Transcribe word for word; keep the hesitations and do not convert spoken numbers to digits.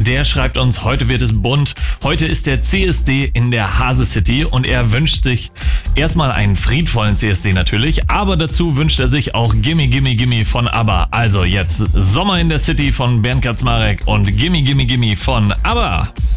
Der schreibt uns, heute wird es bunt. Heute ist der C S D in der Hase City und er wünscht sich erstmal einen friedvollen C S D natürlich, aber dazu wünscht er sich auch Gimme Gimme Gimme von ABBA. Also jetzt Sommer in der City von Bernd Kaczmarek und Gimme Gimme Gimme von ABBA.